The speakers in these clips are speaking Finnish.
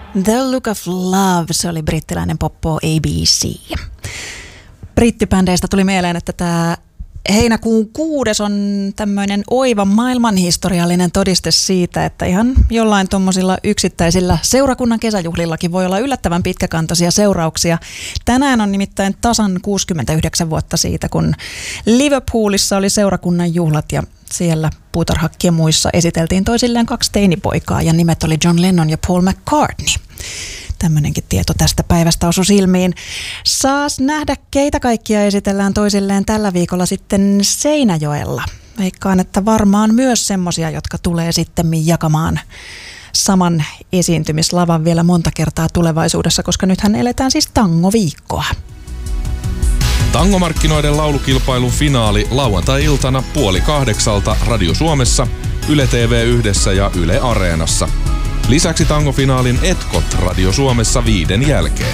The Look of Love, se oli brittiläinen poppo ABC. Brittibändeistä tuli mieleen, että tämä heinäkuun 6 on tämmöinen oiva maailmanhistoriallinen todiste siitä, että ihan jollain tuommoisilla yksittäisillä seurakunnan kesäjuhlillakin voi olla yllättävän pitkäkantoisia seurauksia. Tänään on nimittäin tasan 69 vuotta siitä, kun Liverpoolissa oli seurakunnan juhlat ja siellä puutarhakiemuissa esiteltiin toisilleen 2 teinipoikaa ja nimet oli John Lennon ja Paul McCartney. Tämmöinenkin tieto tästä päivästä osui silmiin. Saas nähdä, keitä kaikkia esitellään toisilleen tällä viikolla sitten Seinäjoella. Veikkaan, että varmaan myös semmosia, jotka tulee sitten jakamaan saman esiintymislavan vielä monta kertaa tulevaisuudessa, koska nythän eletään siis tangoviikkoa. Tangomarkkinoiden laulukilpailun finaali lauantai-iltana 7:30 Radio Suomessa, Yle TV1 ja Yle Areenassa. Lisäksi tangofinaalin etkot Radio Suomessa 5 jälkeen.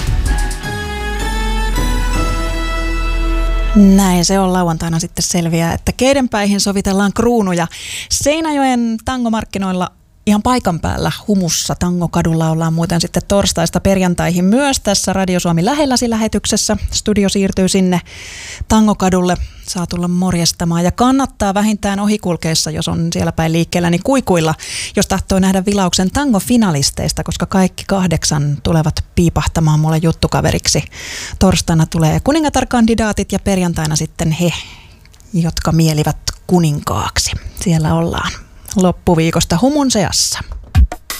Näin se on, lauantaina sitten selviää, että keiden päihin sovitellaan kruunuja. Seinäjoen tangomarkkinoilla ihan paikan päällä Humussa Tangokadulla ollaan muuten sitten torstaista perjantaihin myös tässä Radio Suomi lähelläsi -lähetyksessä. Studio siirtyy sinne Tangokadulle, saa tulla morjestamaan ja kannattaa vähintään ohikulkeessa, jos on siellä päin liikkeellä, niin kuikuilla, jos tahtoo nähdä vilauksen tangofinalisteista, koska kaikki 8 tulevat piipahtamaan mulle juttukaveriksi. Torstaina tulee kuningatarkandidaatit ja perjantaina sitten he, jotka mielivät kuninkaaksi. Siellä ollaan loppuviikosta Humun seassa.